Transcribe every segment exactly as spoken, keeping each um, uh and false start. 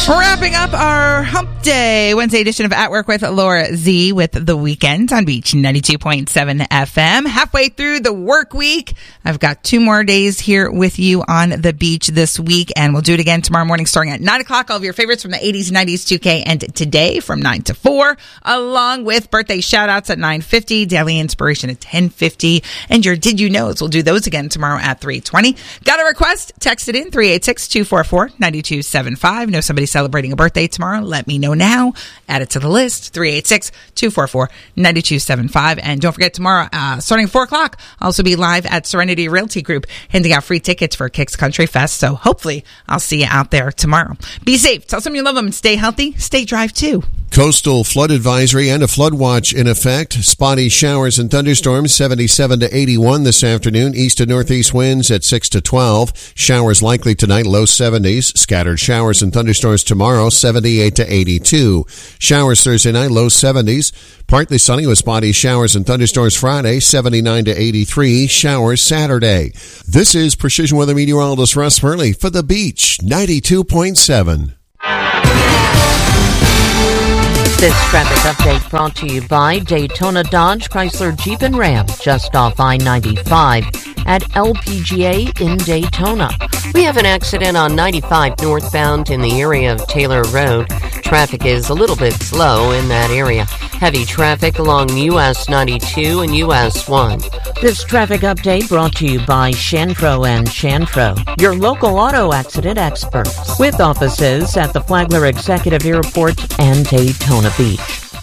We're wrapping up our Hump Day Wednesday edition of At Work with Laura Z with The Weekend on Beach ninety-two point seven F M. Halfway through the work week. I've got two more days here with you on the beach this week, and we'll do it again tomorrow morning starting at nine o'clock. All of your favorites from the eighties, nineties, two K, and today from nine to four, along with birthday shout-outs at nine fifty, daily inspiration at ten fifty, and your Did You Knows. We'll do those again tomorrow at three twenty. Got a request? Text it in, three eight six, two four four, nine two seven five. Know somebody celebrating a birthday tomorrow? Let me know now. Add it to the list, three eight six, two four four, nine two seven five. And don't forget, tomorrow, uh, starting at four o'clock, I'll also be live at Serenity Realty Group, handing out free tickets for Kicks Country Fest. So hopefully I'll see you out there tomorrow. Be safe. Tell someone you love them and stay healthy. Stay Drive too. Coastal flood advisory and a flood watch in effect. Spotty showers and thunderstorms, seventy-seven to eighty-one this afternoon. East to northeast winds at six to twelve. Showers likely tonight, low seventies. Scattered showers and thunderstorms tomorrow, seventy-eight to eighty-two. Showers Thursday night, low seventies. Partly sunny with spotty showers and thunderstorms Friday, seventy-nine to eighty-three. Showers Saturday. This is Precision Weather Meteorologist Russ Murley for The Beach, ninety-two point seven. This traffic update brought to you by Daytona Dodge Chrysler Jeep and Ram, just off I ninety-five at L P G A in Daytona. We have an accident on ninety-five northbound in the area of Taylor Road. Traffic is a little bit slow in that area. Heavy traffic along U S ninety-two and U S one. This traffic update brought to you by Shantro and Shantro, your local auto accident experts, with offices at the Flagler Executive Airport and Daytona Beach.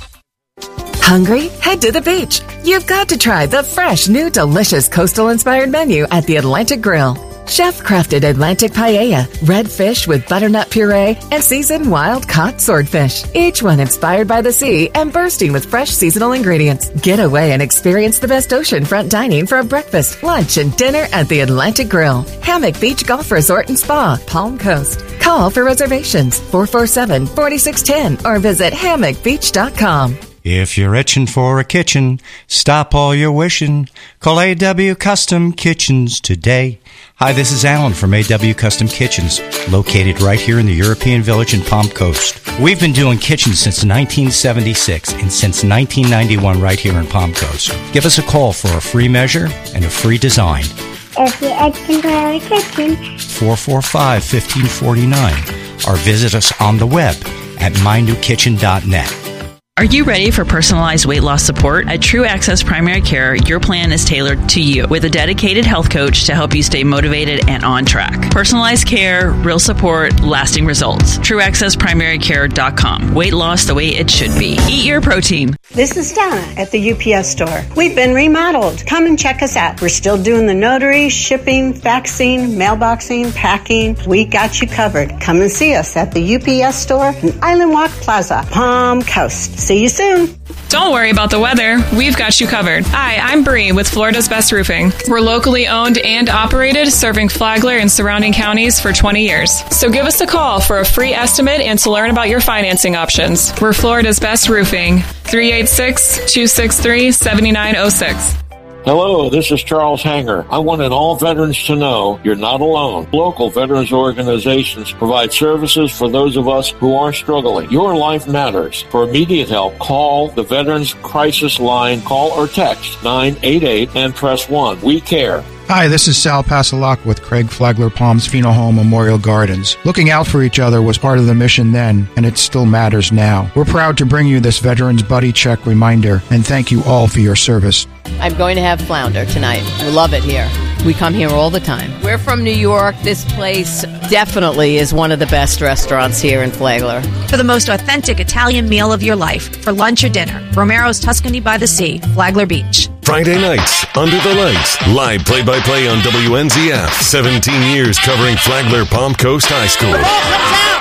Hungry? Head to the beach. You've got to try the fresh, new, delicious coastal-inspired menu at the Atlantic Grill. Chef-crafted Atlantic paella, red fish with butternut puree, and seasoned wild-caught swordfish. Each one inspired by the sea and bursting with fresh seasonal ingredients. Get away and experience the best oceanfront dining for a breakfast, lunch, and dinner at the Atlantic Grill. Hammock Beach Golf Resort and Spa, Palm Coast. Call for reservations, four four seven, four six one zero, or visit hammock beach dot com. If you're itching for a kitchen, stop all your wishing. Call A W Custom Kitchens today. Hi, this is Alan from A W Custom Kitchens, located right here in the European Village in Palm Coast. We've been doing kitchens since nineteen seventy-six and since nineteen ninety-one right here in Palm Coast. Give us a call for a free measure and a free design. If you're itching for a kitchen, four four five, one five four nine, or visit us on the web at my new kitchen dot net. Are you ready for personalized weight loss support? At True Access Primary Care, your plan is tailored to you with a dedicated health coach to help you stay motivated and on track. Personalized care, real support, lasting results. true access primary care dot com. Weight loss the way it should be. Eat your protein. This is Donna at the U P S store. We've been remodeled. Come and check us out. We're still doing the notary, shipping, faxing, mailboxing, packing. We got you covered. Come and see us at the U P S store in Island Walk Plaza, Palm Coast. See you soon. Don't worry about the weather. We've got you covered. Hi, I'm Bree with Florida's Best Roofing. We're locally owned and operated, serving Flagler and surrounding counties for twenty years. So give us a call for a free estimate and to learn about your financing options. We're Florida's Best Roofing. three eight six, two six three, seven nine zero six. Hello, this is Charles Hanger. I wanted all veterans to know you're not alone. Local veterans organizations provide services for those of us who are struggling. Your life matters. For immediate help, call the Veterans Crisis Line. Call or text nine eight eight and press one. We care. Hi, this is Sal Passalak with Craig Flagler Palms Funeral Home Memorial Gardens. Looking out for each other was part of the mission then, and it still matters now. We're proud to bring you this Veterans Buddy Check reminder, and thank you all for your service. I'm going to have flounder tonight. We love it here. We come here all the time. We're from New York. This place definitely is one of the best restaurants here in Flagler. For the most authentic Italian meal of your life, for lunch or dinner, Romero's Tuscany by the Sea, Flagler Beach. Friday nights, Under the Lights, live play-by-play on W N Z F. seventeen years covering Flagler Palm Coast High School.